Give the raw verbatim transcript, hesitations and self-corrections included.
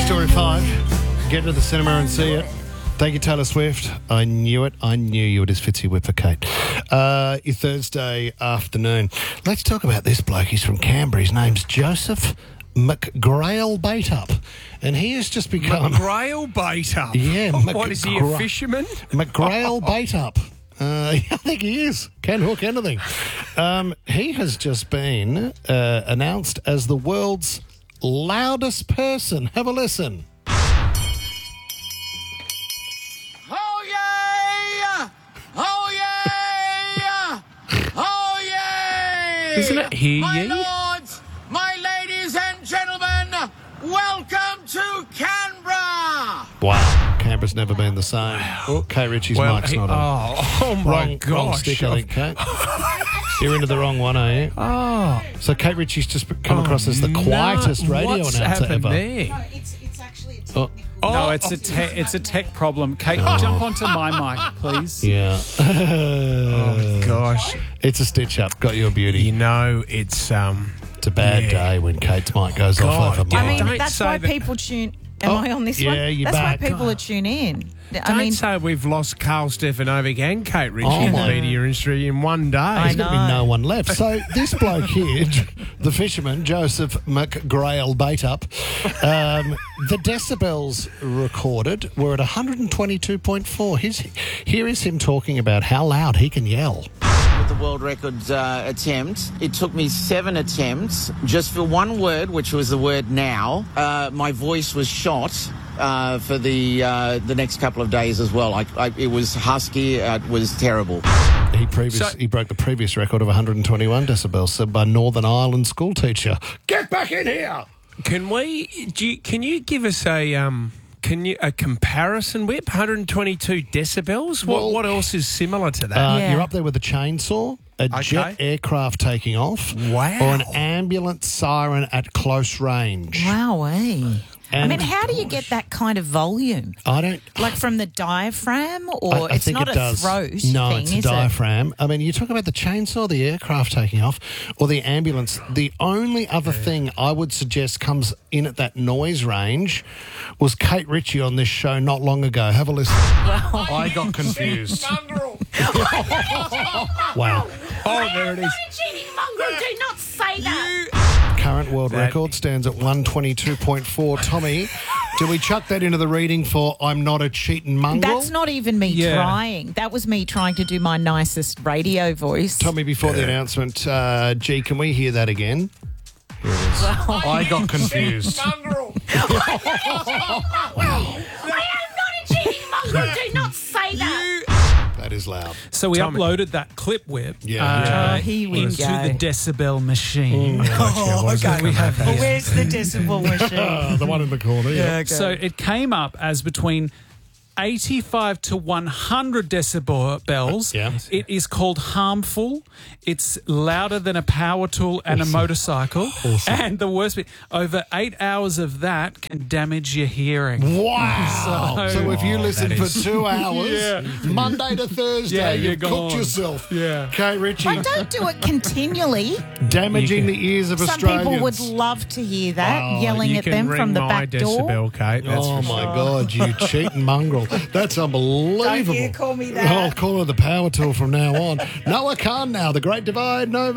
Story five. Get to the cinema and see it. Thank you, Taylor Swift. I knew it. I knew you. It is Fitzy Whip for Kate. Uh, your Thursday afternoon. Let's talk about this bloke. He's from Canberra. His name's Joseph McGrail Baitup. And he has just become... McGrail Baitup? Yeah. What, is he, a fisherman? McGrail Baitup. Uh, I think he is. Can hook anything. Um, he has just been uh, announced as the world's loudest person. Have a listen. Oh yeah! Oh yeah! Oh yeah! Isn't it hear My ye? lords, my ladies and gentlemen, welcome to Canberra! Wow. Canberra's never been the same. Oh, Kate Ritchie's Well, mic's he- not on. oh, oh my Wrong, gosh. wrong stick, I think, Kate. You're into the wrong one, are you? Oh, So Kate Ritchie's just come across as the quietest no, radio what's announcer happened ever. there? No, it's it's actually a Oh, technical. No, it's a te- it's a tech problem. Kate, jump onto my mic, please. yeah. Oh, gosh. It's a stitch up. Got your beauty. You know, it's... um. It's a bad Yeah. day when Kate's mic goes God, off over yeah. I mine. mean, Don't that's say why that- people tune. Am Oh, I on this yeah, one? you're That's back. why people are tune in. I Don't mean, say we've lost Carl Stefanovic and Kate Ritchie Oh, in the my. media industry in one day. I There's going to be know. no one left. So this bloke here, the fisherman, Joseph McGrail Baitup, um, the decibels recorded were at one hundred twenty-two point four. His, here is him talking about how loud he can yell. With the world record uh, attempt, it took me seven attempts just for one word, which was the word now. Uh, my voice was shot uh, for the uh, the next couple of days as well. I, I, it was husky. Uh, it was terrible. He previous So- he broke the previous record of one hundred twenty-one decibels set by Northern Ireland school teacher. Get back in here! Can we... Do you, can you give us a... um? Can you a comparison whip? one hundred twenty-two decibels? What, Well- what else is similar to that? Uh, Yeah. You're up there with a chainsaw, a jet Okay. aircraft taking off, Wow. or an ambulance siren at close range. wow, eh? I And- mean, how do you get that kind of volume? I don't. Like from the diaphragm, or I, I it's think not it a does. throat no, thing, it's a is it? diaphragm. I mean, you talk about the chainsaw, the aircraft taking off, or the ambulance. The only other thing I would suggest comes in at that noise range was Kate Ritchie on this show not long ago. Have a listen. I got confused. Wow. Oh, there it is. Cheating mongrel, do not say that. Current world That- record stands at one twenty-two point four. Tommy, do we chuck that into the reading for I'm not a cheating mongrel? That's not even me Yeah. trying. That was me trying to do my nicest radio voice. Tommy, before the announcement, uh, gee, can we hear that again? Here it is. I got confused. I am not a cheating mongrel. Do not say that. That is loud. So we Tommy. uploaded that clip whip Yeah. uh, Oh, here we into go. the decibel machine. Oh, okay. We have Well, here. where's the decibel machine? Uh, the one in the corner. Yeah. So it came up as between eighty-five to one hundred decibels. Yeah. It is called harmful. It's louder than a power tool and a motorcycle. And the worst bit, over eight hours of that can damage your hearing. Wow. So, So- if you listen that for is- two hours, Yeah. Monday to Thursday, Yeah, you've you're cooked gone. yourself. Yeah. Kate Ritchie, But don't do it continually. damaging the ears of Some Australians. people would love to hear that, Oh, yelling You at can them ring from the my back door. decibel, Kate. That's Oh for my sure. God, you cheating mongrel. That's unbelievable. Don't you call me that. I'll call her the power tool from now on. Noah Khan now, the Great Divide, no